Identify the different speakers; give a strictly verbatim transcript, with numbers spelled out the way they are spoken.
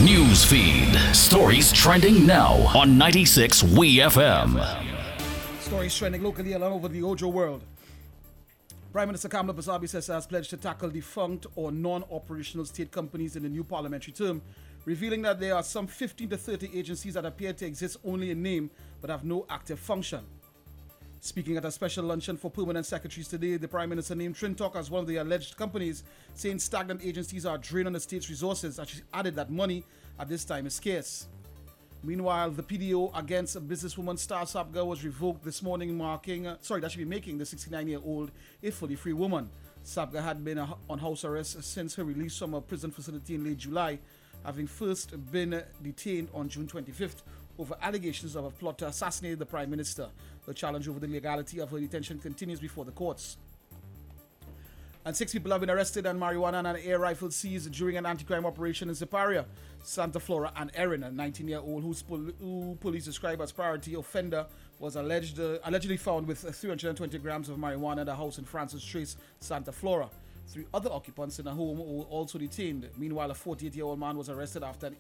Speaker 1: News feed. Stories trending now on ninety-six W E F M.
Speaker 2: Stories trending locally and all over the Ojo world. Prime Minister Kamla Basabi has pledged to tackle defunct or non-operational state companies in the new parliamentary term, revealing that there are some fifteen to thirty agencies that appear to exist only in name but have no active function. Speaking at a special luncheon for permanent secretaries today, the Prime Minister named Trintalk as one of the alleged companies, saying stagnant agencies are draining the state's resources, and she added that money at this time is scarce. Meanwhile, the P D O against businesswoman Star Sabga was revoked this morning, marking, uh, sorry, that should be making the sixty-nine-year-old a fully free woman. Sabga had been uh, on house arrest since her release from a prison facility in late July, having first been detained on June twenty-fifth over allegations of a plot to assassinate the Prime Minister. The challenge over the legality of her detention continues before the courts. And six people have been arrested and marijuana and an air rifle seized during an anti-crime operation in Ziparia, Santa Flora, and Erin, a nineteen-year-old whose pol- who police describe as priority offender, was alleged uh, allegedly found with three hundred twenty grams of marijuana at a house in Francis Trace, Santa Flora. Three other occupants in a home were also detained. Meanwhile, a forty-eight-year-old man was arrested after an